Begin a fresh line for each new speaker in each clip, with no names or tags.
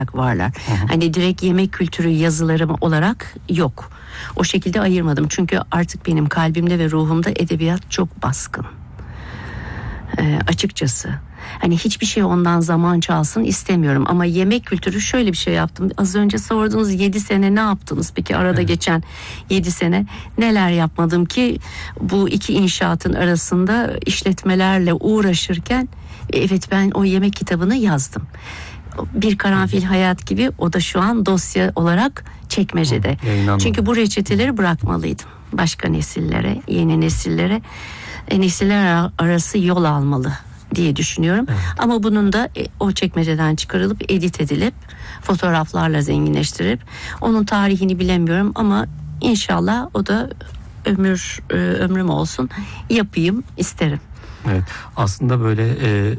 varlar. Hani direkt yemek kültürü yazılarım olarak yok. O şekilde ayırmadım. Çünkü artık benim kalbimde ve ruhumda edebiyat çok baskın. Açıkçası. Hani hiçbir şey ondan zaman çalsın istemiyorum. Ama yemek kültürü şöyle bir şey yaptım. Az önce sordunuz 7 sene ne yaptınız? Peki arada geçen 7 sene neler yapmadım ki bu iki inşaatın arasında işletmelerle uğraşırken evet ben o yemek kitabını yazdım. Bir karanfil hayat gibi o da şu an dosya olarak çekmecede. Çünkü bu reçeteleri bırakmalıydım. Başka nesillere, yeni nesillere, nesiller arası yol almalı diye düşünüyorum. Ama bunun da o çekmeceden çıkarılıp edit edilip fotoğraflarla zenginleştirip onun tarihini bilemiyorum ama inşallah o da ömrüm olsun yapayım isterim.
Evet, aslında böyle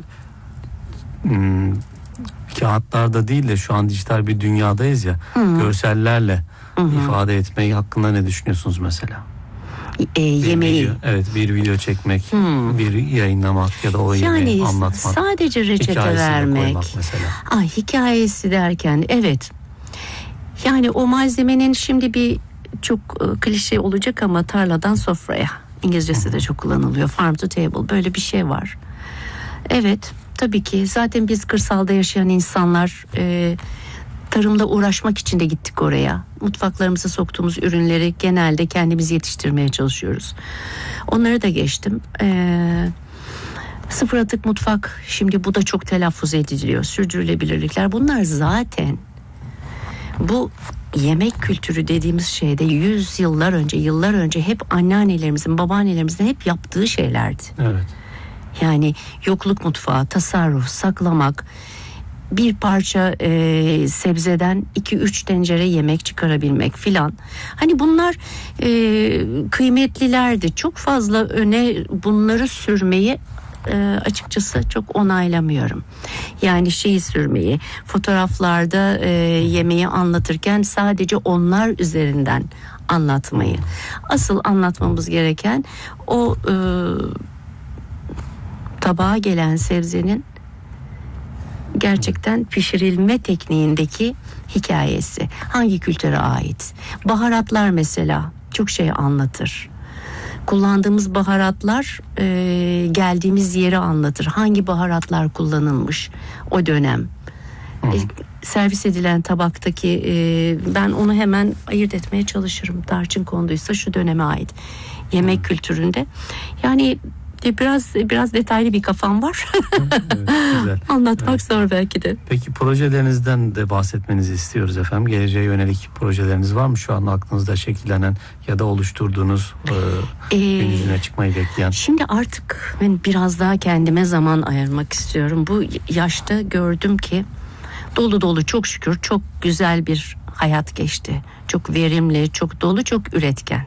kağıtlarda değil de şu an dijital bir dünyadayız ya, görsellerle ifade etmeyi hakkında ne düşünüyorsunuz mesela?
Yemeği.
Bir video çekmek, bir yayınlamak ya da o yemeği anlatmak.
Sadece reçete vermek. Hikayesi derken evet. Yani o malzemenin şimdi bir çok klişe olacak ama tarladan sofraya. İngilizcesi de çok kullanılıyor. Farm to table böyle bir şey var. Evet tabii ki zaten biz kırsalda yaşayan insanlar tarımla uğraşmak için de gittik oraya. Mutfaklarımıza soktuğumuz ürünleri genelde kendimiz yetiştirmeye çalışıyoruz. Onları da geçtim. Sıfır atık mutfak, şimdi bu da çok telaffuz ediliyor. Sürdürülebilirlikler, bunlar zaten bu yemek kültürü dediğimiz şeyde yıllar önce hep anneannelerimizin, babaannelerimizin hep yaptığı şeylerdi.
Evet.
Yani yokluk mutfağı, tasarruf, saklamak, bir parça sebzeden 2-3 tencere yemek çıkarabilmek filan. Hani bunlar kıymetlilerdi. Çok fazla öne bunları sürmeyi açıkçası çok onaylamıyorum. Yani şeyi sürmeyi, fotoğraflarda yemeği anlatırken sadece onlar üzerinden anlatmayı. Asıl anlatmamız gereken o tabağa gelen sebzenin gerçekten pişirilme tekniğindeki hikayesi. Hangi kültüre ait? Baharatlar mesela çok şey anlatır. Kullandığımız baharatlar geldiğimiz yeri anlatır. Hangi baharatlar kullanılmış o dönem. Servis edilen tabaktaki ben onu hemen ayırt etmeye çalışırım. Tarçın konduysa şu döneme ait. Yemek kültüründe. Yani biraz detaylı bir kafam var.
Evet, güzel.
Anlatmak zor belki de.
Peki projelerinizden de bahsetmenizi istiyoruz efendim. Geleceğe yönelik projeleriniz var mı şu an aklınızda şekillenen ya da oluşturduğunuz gün yüzüne çıkmayı bekleyen?
Şimdi artık ben biraz daha kendime zaman ayırmak istiyorum. Bu yaşta gördüm ki dolu çok şükür çok güzel bir hayat geçti. Çok verimli, çok dolu, çok üretken.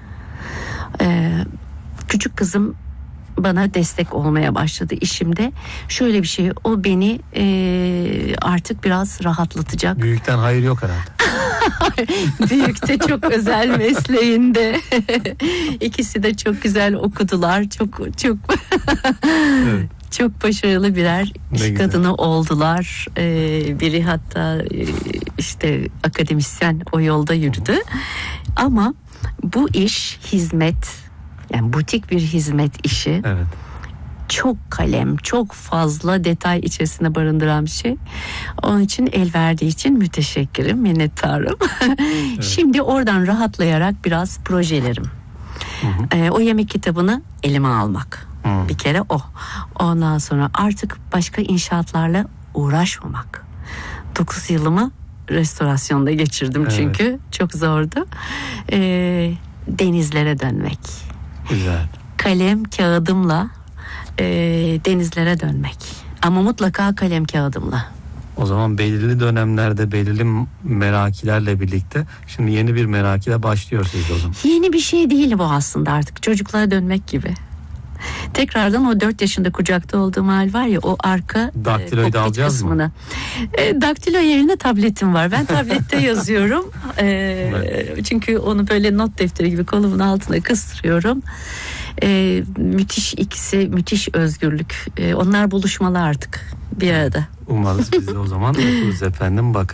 Küçük kızım bana destek olmaya başladı işimde. Şöyle bir şey, o beni artık biraz rahatlatacak.
Büyükten hayır yok herhalde.
Büyük de çok özel mesleğinde. İkisi de çok güzel okudular. Çok
Evet.
çok başarılı birer iş kadını oldular. Biri hatta işte akademisyen, o yolda yürüdü. Ama bu iş hizmet. Yani butik bir hizmet işi.
Evet.
Çok kalem, çok fazla detay içerisinde barındıran bir şey. Onun için el verdiği için müteşekkirim, minnettarım. Evet. Şimdi oradan rahatlayarak biraz projelerim. O yemek kitabını elime almak. Bir kere o. Ondan sonra artık başka inşaatlarla uğraşmamak. 9 yılımı restorasyonda geçirdim çünkü. Çok zordu. Denizlere dönmek.
Güzel.
Kalem kağıdımla denizlere dönmek. Ama mutlaka kalem kağıdımla.
O zaman belirli dönemlerde belirli merakilerle birlikte şimdi yeni bir merakile başlıyor sizde o zaman.
Yeni bir şey değil bu aslında, artık çocuklara dönmek gibi. Tekrardan o 4 yaşında kucakta olduğum hal var ya, o arka
daktiloyu da alacağız
kısmını.
mı?
Daktilo yerine tabletim var. Ben tablette yazıyorum. Çünkü onu böyle not defteri gibi kolumun altına kıstırıyorum. Müthiş, ikisi müthiş özgürlük. Onlar buluşmalı artık bir arada.
Umarız biz de o zaman okuruz efendim. Bakın.